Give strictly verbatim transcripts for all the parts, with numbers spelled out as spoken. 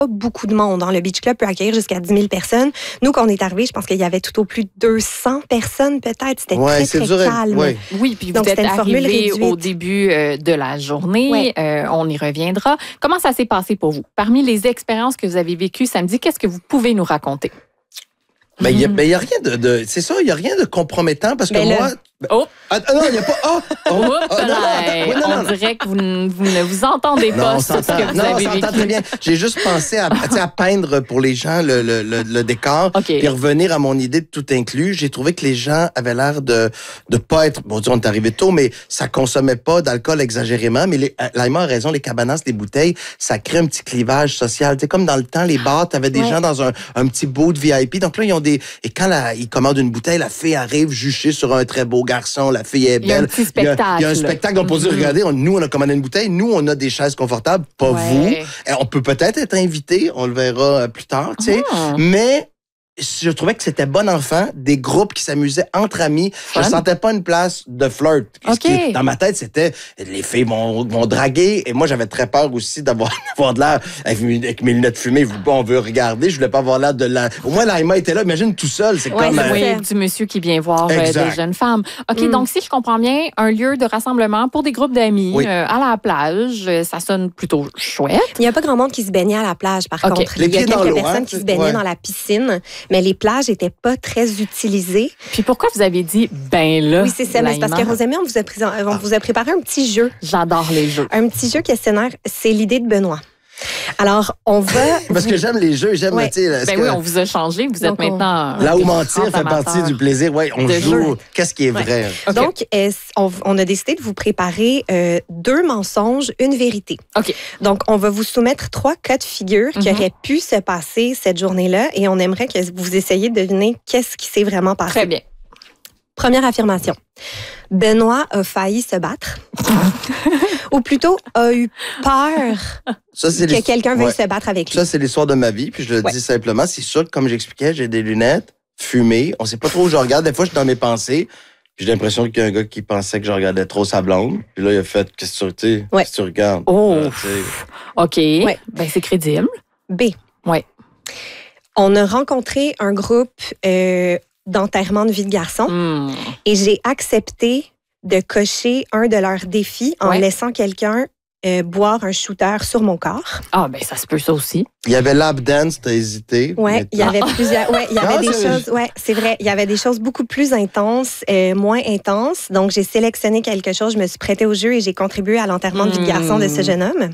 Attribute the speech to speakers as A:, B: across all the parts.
A: pas beaucoup de monde. Hein. Le Beach Club peut accueillir jusqu'à dix mille personnes. Nous, quand on est arrivés, je pense qu'il y avait tout au plus deux cents personnes peut-être. C'était
B: ouais,
A: très, très
B: dur,
A: calme.
B: Ouais.
C: Oui, puis
A: Donc,
C: vous êtes arrivés
A: au
C: début euh, de la journée.
A: Ouais.
C: Euh, on y reviendra. Comment ça s'est passé pour vous? Parmi les expériences que vous avez vécues samedi, qu'est-ce que vous pouvez nous raconter?
B: Ben, il n'y a, a rien de, de c'est ça, il n'y a rien de compromettant parce que
A: ben
B: moi...
A: Le...
C: Oh!
B: Ah, non, il n'y a pas... Oh! oh,
C: Oups,
B: oh non, non, non, non,
C: on
B: non.
C: dirait que vous, ne- vous ne vous entendez pas
B: Non,
C: sur ce que vous
B: non,
C: avez
B: on s'entend
C: vécu.
B: très bien. J'ai juste pensé à, à peindre pour les gens le, le, le, le décor,
C: okay.
B: puis revenir à mon idée de tout inclus. J'ai trouvé que les gens avaient l'air de de pas être... Bon, on est arrivé tôt, mais ça consommait pas d'alcool exagérément. Mais les, Laïma a raison, les cabanasses, les bouteilles, ça crée un petit clivage social. Tu sais, comme dans le temps, les bars, t'avais des ouais. gens dans un, un petit bout de V I P. Donc là, ils ont des... Et quand la, ils commandent une bouteille, la fille arrive juchée sur un très beau garçon, la fille est belle.
C: Il y a un petit spectacle.
B: Il y a, il y a un spectacle. On peut dire, regardez, on, nous, on a commandé une bouteille. Nous, on a des chaises confortables, pas
C: ouais.
B: vous. Et on peut peut-être être invité, on le verra plus tard, tu sais.
C: Ah.
B: Mais je trouvais que c'était bon enfant, des groupes qui s'amusaient entre amis.
C: Fun.
B: Je sentais pas une place de flirt.
C: Okay.
B: Qui, dans ma tête, c'était les filles vont, vont draguer. Et moi, j'avais très peur aussi d'avoir, d'avoir de l'air avec, avec mes lunettes fumées. On veut regarder. Je voulais pas avoir l'air de la... Au moins, Laïma était là. Imagine tout seul. C'est
C: ouais,
B: comme...
C: Euh... Oui, du monsieur qui vient voir euh, des jeunes femmes. OK, mm. donc si je comprends bien, un lieu de rassemblement pour des groupes d'amis oui. euh, à la plage, ça sonne plutôt chouette.
A: Il n'y a pas grand monde qui se baignait à la plage, par okay. contre.
B: Les
A: Il y a quelques
B: l'eau,
A: personnes
B: hein?
A: qui se baignaient
B: ouais.
A: dans la piscine, mais les plages n'étaient pas très utilisées.
C: Puis pourquoi vous avez dit ben là?
A: Oui, c'est ça, mais c'est parce que Rosemée, on vous a, pré- on vous a préparé un petit jeu.
C: J'adore les jeux.
A: Un petit jeu questionnaire, c'est l'idée de Benoît. Alors, on va...
B: Parce que j'aime les jeux, j'aime...
A: Ouais.
B: Tu sais,
C: ben
B: que...
C: oui, on vous a changé, vous êtes
A: Donc,
C: maintenant...
B: Là où mentir fait partie du plaisir. Oui, on joue. Jeu. Qu'est-ce qui est
A: ouais.
B: vrai?
A: Okay. Donc, on, on a décidé de vous préparer euh, deux mensonges, une vérité.
C: OK.
A: Donc, on va vous soumettre trois cas de figure mm-hmm. qui auraient pu se passer cette journée-là et on aimerait que vous essayiez de deviner qu'est-ce qui s'est vraiment passé.
C: Très bien.
A: Première affirmation. Benoît a failli se battre. Ou plutôt, a eu peur
B: ça, c'est
A: que
B: les...
A: quelqu'un veuille
B: ouais.
A: se battre avec lui.
B: Ça, c'est l'histoire de ma vie. Puis je le ouais. dis simplement, c'est sûr que, comme j'expliquais, j'ai des lunettes, fumées. On sait pas trop où je regarde. Des fois, je suis dans mes pensées. Puis j'ai l'impression qu'il y a un gars qui pensait que je regardais trop sa blonde. Puis là, il a fait, qu'est-ce que tu,
A: ouais.
B: qu'est-ce que tu regardes?
C: Oh,
B: euh,
C: OK. Ouais. Ben, c'est crédible.
A: B.
C: Oui.
A: On a rencontré un groupe euh, d'enterrement de vie de garçon
C: mm.
A: et j'ai accepté de cocher un de leurs défis en
C: ouais.
A: laissant quelqu'un euh, boire un shooter sur mon corps.
C: Ah, ben ça se peut ça aussi.
B: Il y avait lap dance, t'as hésité.
A: Oui, il y avait plusieurs. Ouais, il y avait
B: non,
A: des
B: c'est...
A: choses. Ouais, c'est vrai. Il y avait des choses beaucoup plus intenses, euh, moins intenses. Donc, j'ai sélectionné quelque chose, je me suis prêtée au jeu et j'ai contribué à l'enterrement de vie de garçon de ce jeune homme.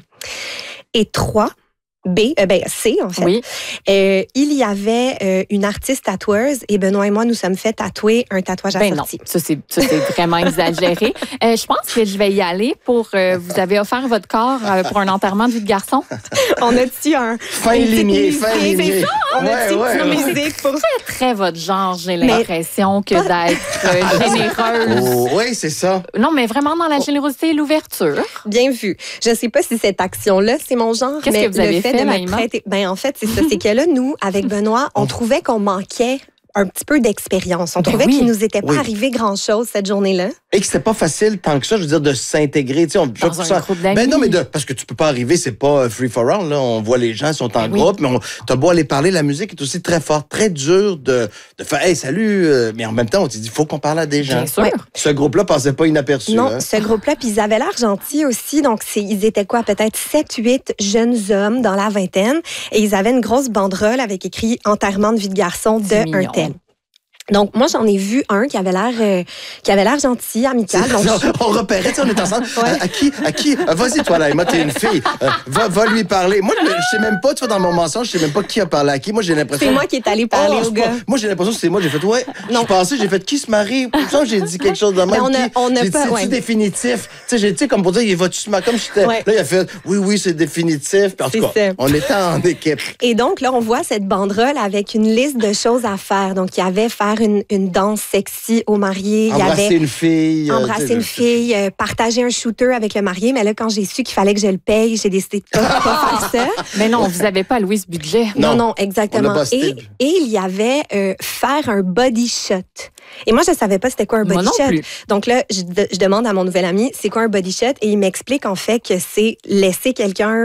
A: Et trois. B, euh, ben C en fait.
C: Oui.
A: Euh, il y avait euh, une artiste tatoueuse et Benoît et moi nous sommes fait tatouer un tatouage
C: ben
A: assorti.
C: Non, ça c'est, ça, c'est vraiment exagéré. Euh, je pense que je vais y aller pour. Euh, vous avez offert votre corps euh, pour un enterrement de vie de garçon.
A: On a-tu un
B: fin limier, fin limier.
A: C'est ça. On
B: ouais,
A: a-tu
B: ouais,
A: une
B: ouais.
A: musique pour
C: c'est très votre genre. J'ai l'impression que d'être euh, généreuse.
B: Oh, oui, c'est ça.
C: Non, mais vraiment dans la générosité et l'ouverture.
A: Bien vu. Je sais pas si cette action-là c'est mon genre.
C: Qu'est-ce
A: mais
C: que vous avez
A: le fait,
C: fait,
A: de me
C: Laïma?
A: prêter, ben en fait c'est ça, c'est que là nous avec Benoît, on trouvait qu'on manquait un petit peu d'expérience. On
C: ben
A: trouvait
C: oui.
A: qu'il nous était pas
B: oui.
A: arrivé grand-chose cette journée-là.
B: Et que c'était pas facile tant que ça, je veux dire, de s'intégrer. Tu sais, on,
C: dans
B: ça,
C: un
B: ça,
C: groupe d'amis.
B: Ben non, mais de, parce que tu peux pas arriver, c'est pas free for all, là. On voit les gens, ils sont en
C: ben
B: groupe,
C: oui.
B: mais on, t'as beau aller parler, la musique est aussi très forte, très dur de, de faire, hey, salut, euh, mais en même temps, on s'est dit, faut qu'on parle à des gens.
C: Bien sûr.
A: Ouais.
B: Ce groupe-là passait pas inaperçu.
A: Non,
B: hein.
A: ce groupe-là, puis ils avaient l'air gentils aussi. Donc, c'est, ils étaient quoi? Peut-être sept, huit jeunes hommes dans la vingtaine. Et ils avaient une grosse banderole avec écrit « Enterrement de vie de garçon de un tel ». Donc, moi, j'en ai vu un qui avait l'air euh, qui avait l'air gentil, amical. Donc,
B: non, on repérait, tu sais, on est ensemble.
A: Ouais.
B: À, à qui, à qui, euh, vas-y, toi, là, Emma, t'es une fille. Euh, va, va lui parler. Moi, je, je sais même pas, tu vois, dans mon mensonge, je sais même pas qui a parlé à qui. Moi, j'ai l'impression.
A: c'est moi qui est allé parler
B: Oh,
A: au gars.
B: pas- Moi, j'ai l'impression que c'est moi. J'ai fait, ouais. Je suis passé, j'ai fait, qui se marie? Pourtant, j'ai dit quelque chose de même.
A: Mais on a-
B: Qui?
A: on a
B: J'ai
A: pas-
B: dit, c'est-tu
A: ouais.
B: définitif? Tu sais, j'ai, tu sais, comme pour dire, il va-tu se marier? Comme j'étais.
A: Ouais.
B: Là, il a fait, oui, oui, c'est définitif. Puis en tout
A: C'est
B: cas,
A: ça.
B: on était en équipe.
A: Et donc, là, on voit cette banderole avec une liste de choses à faire. Donc, il y avait faire une, une danse sexy au marié. Il y
B: Embrasser
A: avait
B: une fille. euh, tu
A: embrasser
B: sais,
A: une
B: je-
A: fille, euh, partager un shooter avec le marié. Mais là, quand j'ai su qu'il fallait que je le paye, j'ai décidé de pas, pas faire ça.
C: Mais non, vous n'avez pas loué ce budget.
A: Non,
B: Non,
A: non, exactement.
B: on a busté.
A: Et, et il y avait euh, faire un body shot. Et moi, je savais pas c'était quoi un
C: Moi
A: body
C: non
A: shot.
C: plus.
A: Donc là, je, de- je demande à mon nouvel ami, c'est quoi un body shot? Et il m'explique en fait que c'est laisser quelqu'un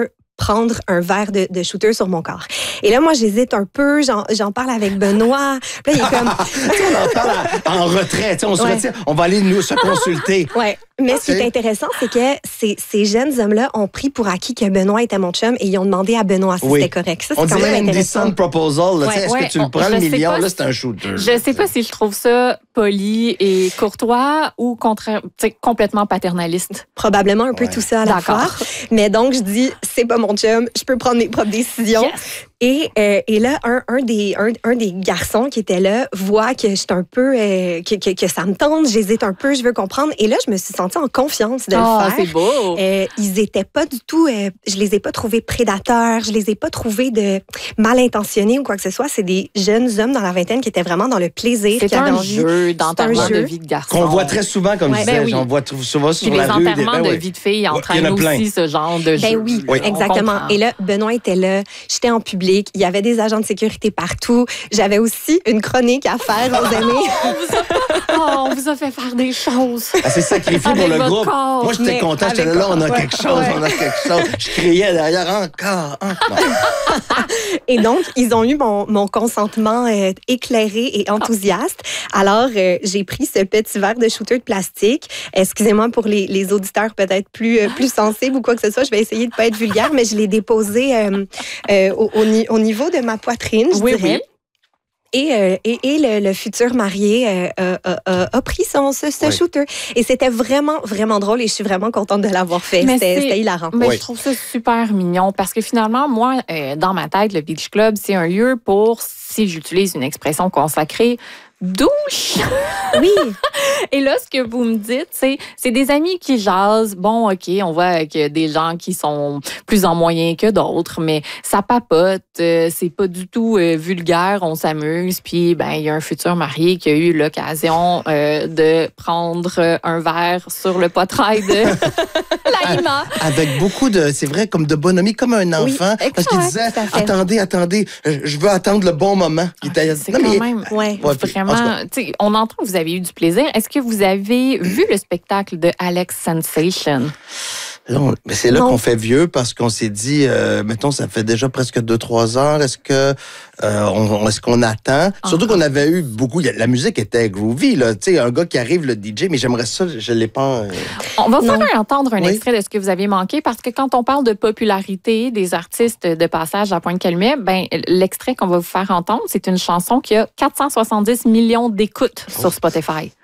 A: prendre un verre de, de shooter sur mon corps. Et là, moi, j'hésite un peu. J'en, j'en parle avec Benoît. Puis là, il est comme...
B: on en parle en retrait. On se ouais. retire. On va aller nous se consulter.
A: Ouais. Mais ce qui est intéressant, c'est que ces, ces jeunes hommes-là ont pris pour acquis que Benoît était mon chum et ils ont demandé à Benoît si oui. c'était correct. Ça, c'est
B: on
A: quand
B: dirait
A: même intéressant.
B: Indecent proposal. Là, ouais. Est-ce ouais. que tu le prends,
C: je
B: le million? Là,
C: si,
B: c'est un shooter.
C: Je sais pas si je trouve ça poli et courtois ou contraire, complètement paternaliste.
A: Probablement un peu ouais. tout ça à la fois. Mais donc, je dis, c'est pas mon chum, je peux prendre mes propres décisions. Yes. Et, euh, et là, un, un, des, un, un des garçons qui était là voit que je suis un peu, euh, que, que, que ça me tente, j'hésite un peu, je veux comprendre. Et là, je me suis sentie en confiance de
C: oh,
A: le faire.
C: C'est beau.
A: Euh, ils étaient pas du tout, euh, je les ai pas trouvés prédateurs, je les ai pas trouvés de mal intentionnés ou quoi que ce soit. C'est des jeunes hommes dans la vingtaine qui étaient vraiment dans le plaisir.
C: C'est un envie. jeu d'enterrement de vie de garçon.
B: Qu'on voit très souvent, comme ouais, je disais. Ben oui. J'en vois souvent sur
C: Puis
B: la rue.
C: Les enterrements
B: des... ben
C: de
B: oui.
C: vie de filles entraînent aussi ce genre de jeu.
A: Ben oui, oui. exactement. Et là, Benoît était là, j'étais en public, il y avait des agents de sécurité partout. J'avais aussi une chronique à faire aux amis.
C: on, vous a... oh, on vous a fait faire des choses.
B: Ah, c'est sacrifié pour le groupe. Corps. Moi, j'étais content. J'étais là, là, on a ouais. quelque chose, ouais. on a quelque chose. Je criais derrière encore, encore.
A: Et donc, ils ont eu mon, mon consentement euh, éclairé et enthousiaste. Alors, euh, j'ai pris ce petit verre de shooter de plastique. Excusez-moi pour les, les auditeurs peut-être plus, euh, plus sensibles ou quoi que ce soit. Je vais essayer de ne pas être vulgaire, mais je l'ai déposé euh, euh, au, au, au niveau de ma poitrine, je
C: oui,
A: dirais.
C: Oui.
A: Et, euh, et, et le, le futur marié euh, euh, euh, a pris son, ce, ce oui. shooter. Et c'était vraiment, vraiment drôle et je suis vraiment contente de l'avoir fait. C'était, c'était hilarant.
C: Mais
B: oui.
C: je trouve ça super mignon parce que finalement, moi, euh, dans ma tête, le Beach Club, c'est un lieu pour, si j'utilise une expression consacrée, douche.
A: Oui.
C: Et là, ce que vous me dites, c'est c'est des amis qui jasent. Bon, OK, on voit avec des gens qui sont plus en moyen que d'autres, mais ça papote. Euh, c'est pas du tout euh, vulgaire. On s'amuse. Puis, ben, il y a un futur marié qui a eu l'occasion euh, de prendre un verre sur le poitrail de Laïma.
B: Avec beaucoup de, c'est vrai, comme de bonhomie, comme un enfant.
A: Oui,
B: parce qu'il disait, attendez, attendez, je veux attendre le bon moment.
C: Ah, était... C'est non, quand mais... même, ouais, ouais, vraiment. On entend que vous avez eu du plaisir. Est-ce que vous avez vu le spectacle de Alex Sensation?
B: Non, mais c'est là non. qu'on fait vieux parce qu'on s'est dit, euh, mettons, ça fait déjà presque deux, trois heures. Est-ce que euh, on, est-ce qu'on attend? Uh-huh. Surtout qu'on avait eu beaucoup. La musique était groovy, là. Tu sais, un gars qui arrive, le D J, mais j'aimerais ça, je l'ai pas. Euh...
C: On va vous faire entendre un
B: oui.
C: extrait de ce que vous aviez manqué parce que quand on parle de popularité des artistes de passage à Pointe-Calumet, ben l'extrait qu'on va vous faire entendre, c'est une chanson qui a quatre cent soixante-dix millions d'écoutes oh. sur Spotify.